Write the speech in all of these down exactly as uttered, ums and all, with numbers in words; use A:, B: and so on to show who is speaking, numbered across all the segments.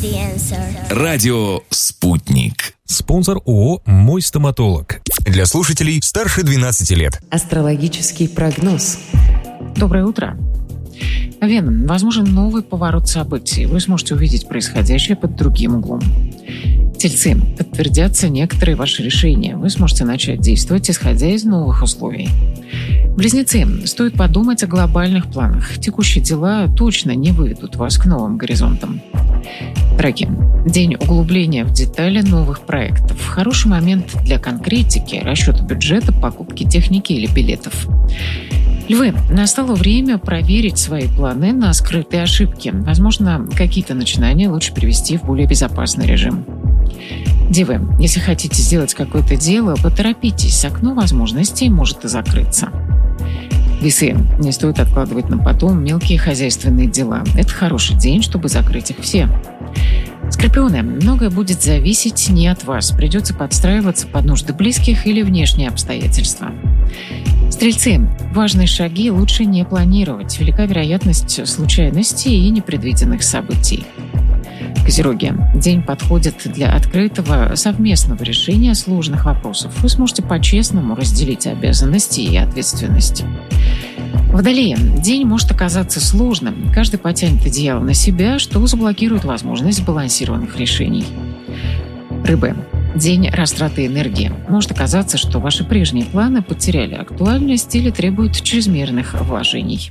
A: Радио «Спутник».
B: Спонсор ООО «Мой стоматолог».
C: Для слушателей старше двенадцати лет.
D: Астрологический прогноз.
E: Доброе утро. Вена, возможен новый поворот событий. Вы сможете увидеть происходящее под другим углом. Тельцы, подтвердятся некоторые ваши решения. Вы сможете начать действовать, исходя из новых условий. Близнецы, стоит подумать о глобальных планах. Текущие дела точно не выведут вас к новым горизонтам. Раки, день углубления в детали новых проектов. Хороший момент для конкретики, расчета бюджета, покупки техники или билетов. Львы, настало время проверить свои планы на скрытые ошибки. Возможно, какие-то начинания лучше привести в более безопасный режим. Девы, если хотите сделать какое-то дело, поторопитесь, окно возможностей может и закрыться. Весы, не стоит откладывать на потом мелкие хозяйственные дела. Это хороший день, чтобы закрыть их все. Скорпионы, многое будет зависеть не от вас. Придется подстраиваться под нужды близких или внешние обстоятельства. Стрельцы, важные шаги лучше не планировать. Велика вероятность случайностей и непредвиденных событий. Козероги, день подходит для открытого совместного решения сложных вопросов. Вы сможете по-честному разделить обязанности и ответственность. Водолеи, день может оказаться сложным. Каждый потянет одеяло на себя, что заблокирует возможность сбалансированных решений. Рыбы, день растраты энергии. Может оказаться, что ваши прежние планы потеряли актуальность или требуют чрезмерных вложений.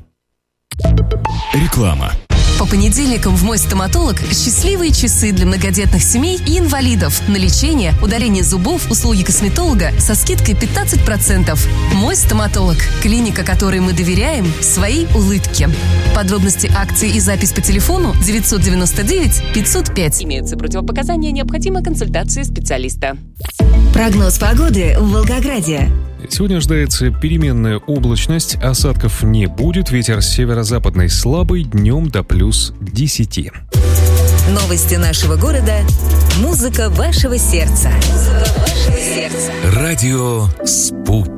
A: Реклама.
F: По понедельникам в «Мой стоматолог» счастливые часы для многодетных семей и инвалидов на лечение, удаление зубов, услуги косметолога со скидкой пятнадцать процентов. «Мой стоматолог» – клиника, которой мы доверяем своей улыбке. Подробности акции и запись по телефону девятьсот девяносто девять пятьсот пять.
G: Имеются противопоказания, необходима консультация специалиста.
F: Прогноз погоды в Волгограде.
B: Сегодня ожидается переменная облачность, осадков не будет, ветер северо-западный слабый, днем до плюс десяти.
F: Новости нашего города. Музыка вашего сердца. Музыка вашего сердца.
A: Радио «Спутник».